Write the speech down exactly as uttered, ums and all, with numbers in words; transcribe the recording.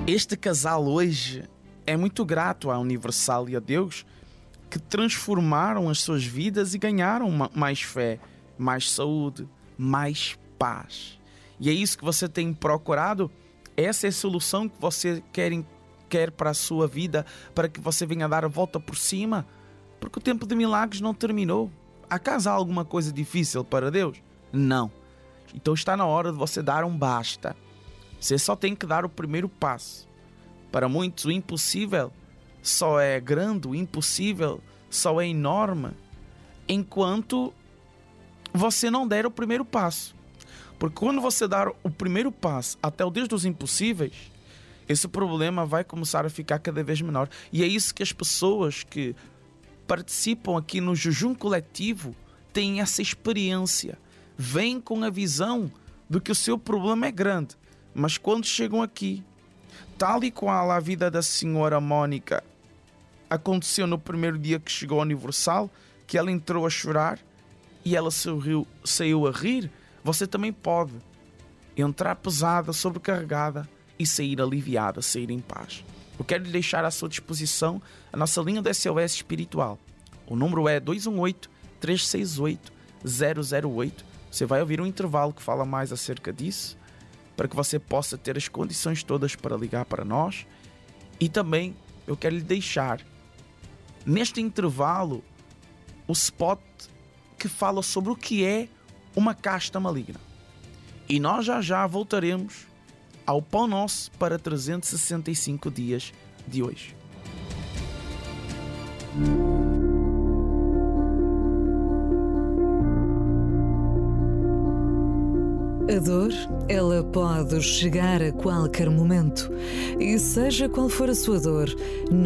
Este casal hoje é muito grato à Universal e a Deus, que transformaram as suas vidas e ganharam mais fé, mais saúde, mais paz. E é isso que você tem procurado? Essa é a solução que você quer, quer para a sua vida, para que você venha dar a volta por cima? Porque o tempo de milagres não terminou. Acaso há alguma coisa difícil para Deus? Não. Então está na hora de você dar um basta. Você só tem que dar o primeiro passo. Para muitos o impossível só é grande, o impossível só é enorme, enquanto você não der o primeiro passo. Porque quando você dar o primeiro passo até o Deus dos impossíveis, esse problema vai começar a ficar cada vez menor. E é isso que as pessoas que participam aqui no jejum coletivo têm essa experiência. Vêm com a visão de que o seu problema é grande, mas quando chegam aqui, tal e qual a vida da senhora Mónica aconteceu no primeiro dia que chegou ao Universal, que ela entrou a chorar e ela saiu, saiu a rir, você também pode entrar pesada, sobrecarregada e sair aliviada, sair em paz. Eu quero lhe deixar à sua disposição a nossa linha do S O S espiritual. O número é dois um oito, três seis oito, zero zero oito. Você vai ouvir um intervalo que fala mais acerca disso, para que você possa ter as condições todas para ligar para nós. E também eu quero lhe deixar neste intervalo o spot que fala sobre o que é uma casta maligna. E nós já já voltaremos ao Pão Nosso para trezentos e sessenta e cinco dias de hoje. A dor, ela pode chegar a qualquer momento. E seja qual for a sua dor,